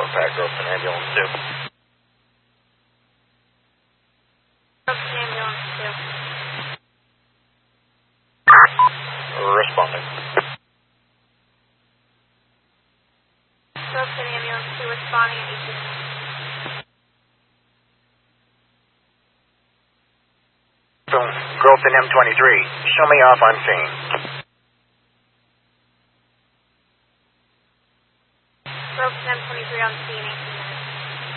impact, Gropton Ambulance 2. Gropton Ambulance 2. Responding. Gropton Ambulance 2 responding at 18. Boom. Gropton M23. Show me off on scene. Gropton M23 on scene.